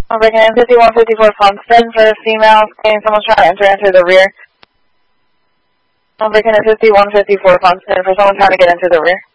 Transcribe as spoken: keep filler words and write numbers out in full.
I'm breaking in fifty-one fifty-four Funston for a female, saying someone's trying to enter into the rear. I'm breaking in fifty-one fifty-four Funston for someone trying to get into the rear.